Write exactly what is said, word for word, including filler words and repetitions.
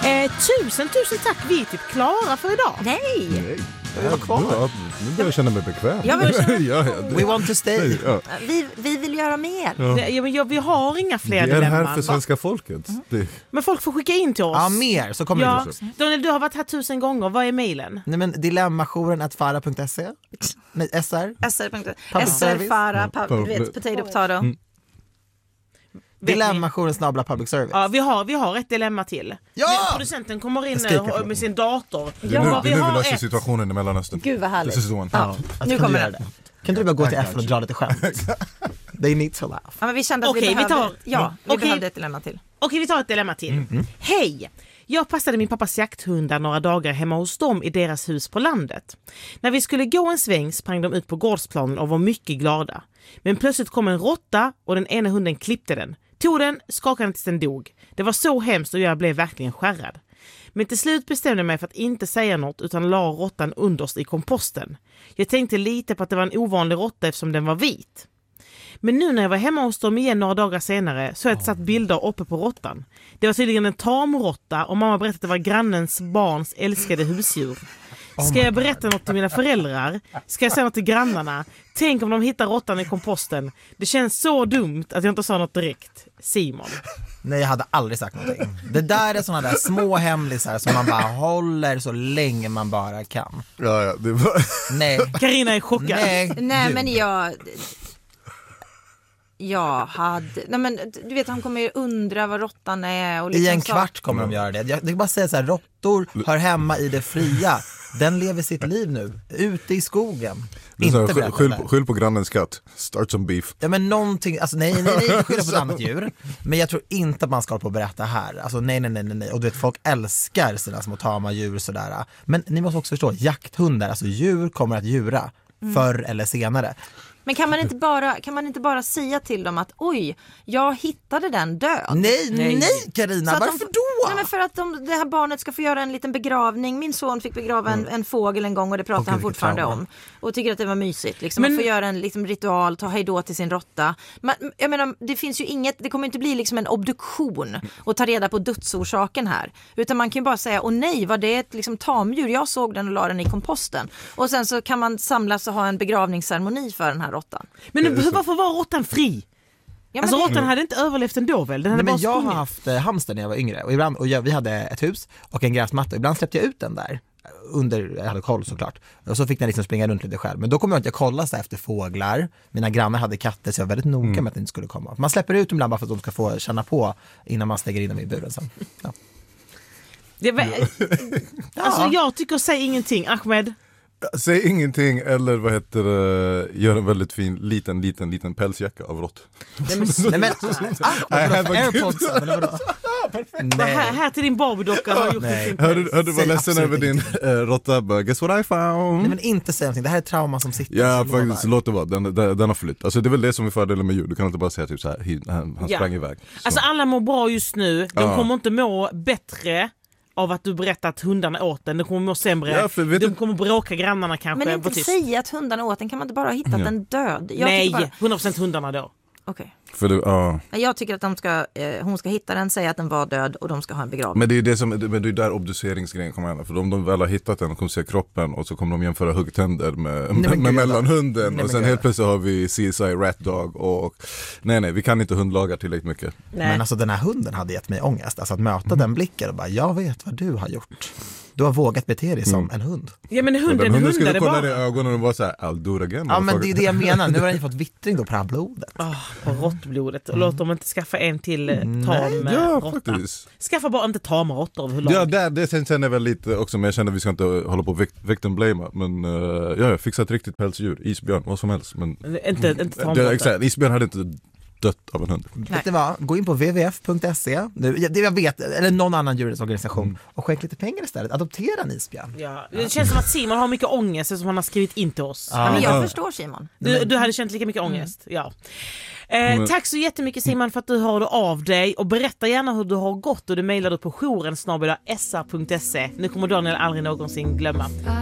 Eh, tusen, tusen tack. Vi är typ klara för idag. Nej! Nej. Jag var kvar. Ja, nu börjar jag känna mig bekväm. Jag vill känna... ja, ja, det... We want to stay. Ja. vi, vi vill göra mer. Ja. Det, ja, men jag, vi har inga fler Vi är dilemman. här för svenska folket. Mm. Det... Men folk får skicka in till oss. Ja, mer så kommer Ja. det också. Daniel, du har varit här tusen gånger. Vad är mejlen? Nej, men dilemmajoren at fara punkt se. Nej, S R. S R punkt se. Public S R, service. Fara, Mm. pub, du vet, potato, potato. Mm. Dilemmajoren snabla public service. Ja, vi har, vi har ett dilemma till. Ja! Men producenten kommer in Jag skriker eh, för med sin dator. Det är nu, Ja, det är nu vi har löser ett. situationen i Mellanöstern. Gud vad härligt. This is the one. Ja, Nu kan kommer du göra det. det. Kan du bara gå till F och dra lite skämt? They need to laugh. Ja, men vi kände att Okej, vi vi behövde, tar- ja, vi Okej. behövde ett dilemma till. Okej, vi tar ett dilemma till. Mm. Hej! Jag passade min pappas jakthundar några dagar hemma hos dem i deras hus på landet. När vi skulle gå en sväng sprang de ut på gårdsplanen och var mycket glada. Men plötsligt kom en råtta och den ena hunden klippte den. Tog den, skakade den tills den dog. Det var så hemskt och jag blev verkligen skärrad. Men till slut bestämde jag mig för att inte säga något utan la råttan underst i komposten. Jag tänkte lite på att det var en ovanlig råtta eftersom den var vit. Men nu när jag var hemma hos dem igen några dagar senare så har jag satt bilder uppe på råttan. Det var tydligen en tamråtta och mamma berättade att det var grannens barns älskade husdjur. Ska jag berätta något till mina föräldrar? Ska jag säga något till grannarna? Tänk om de hittar råttan i komposten. Det känns så dumt att jag inte sa något direkt. Simon. Nej, jag hade aldrig sagt någonting. Det där är såna där små hemlisar som man bara håller så länge man bara kan. Ja, ja, det var... Nej. Carina är chockad. Nej, Nej, Gud. men jag... Jag hade... Nej, men du vet, han kommer ju undra vad råttan är. Och liksom I en så. kvart kommer de göra det. Jag kan bara säga så här, råttor hör hemma i det fria. Den lever sitt liv nu, ute i skogen. Det är så här, Inte skyll, berätta skyll, det. på, skyll på grannens katt. Start some beef. Ja, men någonting, alltså nej, nej, nej, skylla på ett annat djur. Men jag tror inte att man ska hålla på och berätta här. Alltså nej, nej, nej, nej, nej. Och du vet, folk älskar sina små tama djur sådär. Men ni måste också förstå, jakthundar, alltså djur kommer att djura förr eller senare. Men kan man inte bara kan man inte bara säga till dem att oj, jag hittade den död. Nej, Nej. nej Carina, Så att varför de, då? Nej, men för att de, det här barnet ska få göra en liten begravning. Min son fick begrava en, en fågel en gång och det pratar Åh, han gud, vilket fortfarande trauma. om. Och tycker att det var mysigt. Liksom. Men- Att få göra en liksom, ritual, ta hejdå till sin råtta. Men, jag menar, det finns ju inget, det kommer inte bli liksom en obduktion och ta reda på dödsorsaken här. Utan man kan ju bara säga, åh nej, var det ett liksom, tamdjur? Jag såg den och la den i komposten. Och sen så kan man samlas och ha en begravningsceremoni för den här råttan. Men nu, varför var råttan fri? Ja, men Alltså det- råttan hade inte överlevt ändå väl? Den hade Nej, bara men jag har sprungit. haft eh, hamster när jag var yngre och, ibland, och jag, vi hade ett hus och en gräsmatta. Ibland släppte jag ut den där under, jag hade koll såklart. Och så fick den liksom springa runt lite själv. Men då kom jag inte att kolla så här efter fåglar. Mina grannar hade katter så jag var väldigt noga Mm. med att det inte skulle komma. Man släpper ut dem ibland bara för att de ska få känna på innan man stänger in dem i buren sen. Ja. Det var, alltså jag tycker säg ingenting, Ahmed. Säg ingenting eller vad heter det, gör en väldigt fin liten, liten, liten pälsjacka av rått. Nej men, ah, I have vadå, för a airpods, eller vadå? Nej. Här, Nej. här till din Barbie-docka har gjort Nej. en fin Hörde hör du var Säg ledsen absolut över din äh, råtta? Bara, guess what I found? Nej men inte säga någonting, det här är trauma som sitter. Ja, så faktiskt, lovar. låt det vara. Den, den, den har flytt. Alltså, det är väl det som är fördelen med djur. Du kan inte bara säga typ så här, he- han, han Ja. sprang iväg. Så. Alltså alla mår bra just nu. De Ja. kommer inte må bättre av att du berättar att hundarna åt den. De kommer må sämre. Ja, för vet De du- kommer bråka grannarna kanske. Men Var inte tyst. säga att hundarna åt den, kan man inte bara ha hittat Ja. den död? Jag Nej, tycker bara, hundra procent hundarna då. okej. För det, ja. Jag tycker att de ska, eh, hon ska hitta den, säga att den var död och de ska ha en begravning. Men det är det som, men det är där obduceringsgrejen kommer hända. För om de väl har hittat den och kommer se kroppen och så kommer de jämföra huggtänder med, men med, gud, med mellanhunden. nej, men och sen gud. helt plötsligt har vi C S I Rat Dog och nej nej, vi kan inte hundlagar tillräckligt mycket. Nej. Men alltså den här hunden hade gett mig ångest. Alltså att möta den blicken och bara, jag vet vad du har gjort. Du har vågat bete dig som en hund. Ja men Och hunden, den hunden skulle hundade kolla bara. dig i ögonen och vara så här, I'll do it again. Ja men det är det jag motherfucker. menar, nu har den ju fått vittring då på det här blodet. Oh, på råttblodet. Och låt dem inte skaffa en till eh, tam Nej, eh, Ja, råtta. faktiskt. Skaffa bara inte tama råttor överlag. Ja, det, det sen känner jag väl lite också, men jag känner att vi ska inte hålla på och vict- victim blame. Men uh, ja, jag fixar ett riktigt pälsdjur, isbjörn, vad som helst. Men Inte, inte det, tamråtta. exakt, isbjörn hade inte dött av en hund. Vet ni vad? Gå in på w w f punkt se, nu, det jag vet, eller någon annan djurrättsorganisation Mm. och skänk lite pengar istället. Adoptera en isbjörn. Ja, det känns som att Simon har mycket ångest som han har skrivit in till oss. Ja. Men jag Ja. förstår Simon. Du, du hade känt lika mycket ångest. Ja. Eh, Men- tack så jättemycket Simon för att du hörde av dig. Och berätta gärna hur du har gått. Och du mejlar du på jouren snabel-a s r punkt se. Nu kommer Daniel aldrig någonsin glömma.